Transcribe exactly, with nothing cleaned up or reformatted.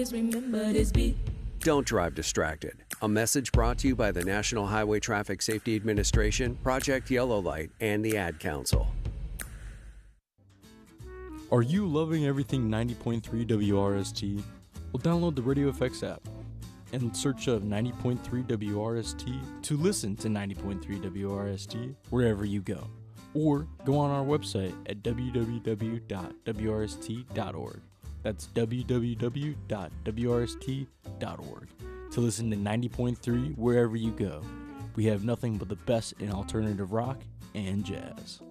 remember this beat. Don't drive distracted. A message brought to you by the National Highway Traffic Safety Administration, Project Yellow Light, and the Ad Council. Are you loving everything ninety point three W R S T? Well, download the Radio F X app and search up ninety point three W R S T to listen to ninety point three W R S T wherever you go. Or go on our website at w w w dot w r s t dot org. That's w w w dot w r s t dot org to listen to ninety point three wherever you go. We have nothing but the best in alternative rock and jazz.